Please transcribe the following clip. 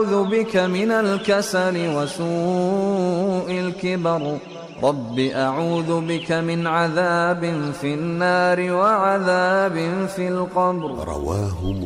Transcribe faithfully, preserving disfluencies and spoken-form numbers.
أعوذ بك من الكسل وسوء الكبر رب أعوذ بك من عذاب في النار وعذاب في القبر. رواه